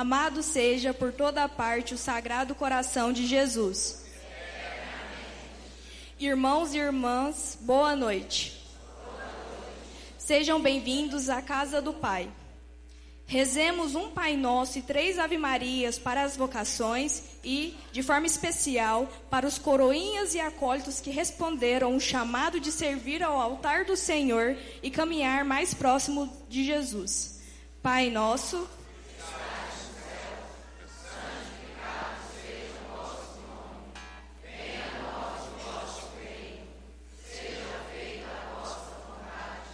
Amado seja por toda parte o Sagrado Coração de Jesus. Irmãos e irmãs, boa noite. Sejam bem-vindos à casa do Pai. Rezemos um Pai Nosso e 3 Ave-Marias para as vocações e, de forma especial, para os coroinhas e acólitos que responderam o chamado de servir ao altar do Senhor e caminhar mais próximo de Jesus. Pai Nosso,